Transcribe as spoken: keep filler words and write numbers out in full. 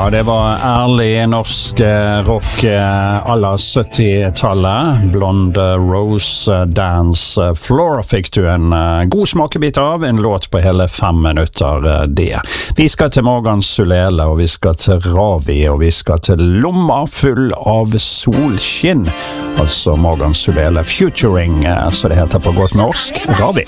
Ja, det var ærlig norsk rock à la sytti-tallet. Blonde Rose Dance Floor fikk du en god smakebit av, en låt på hele fem minutter det. Vi skal til Morgan Sulele, og vi skal til Ravi, og vi skal til Lomma full av solskinn. Altså Morgan Sulele featuring, så det heter på godt norsk, Ravi.